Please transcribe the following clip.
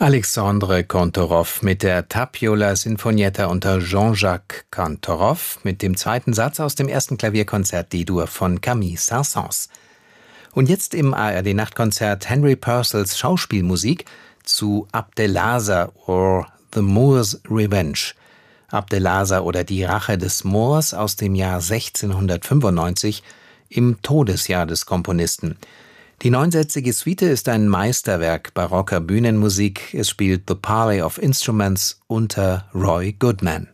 Alexandre Kantorov mit der Tapiola Sinfonietta unter Jean-Jacques Kantorov mit dem zweiten Satz aus dem ersten Klavierkonzert D-Dur von Camille Saint-Saëns. Und jetzt im ARD-Nachtkonzert Henry Purcells Schauspielmusik zu Abdelazar or The Moor's Revenge. Abdelazar oder die Rache des Moors aus dem Jahr 1695, im Todesjahr des Komponisten. Die neunsätzige Suite ist ein Meisterwerk barocker Bühnenmusik. Es spielt The Parley of Instruments unter Roy Goodman.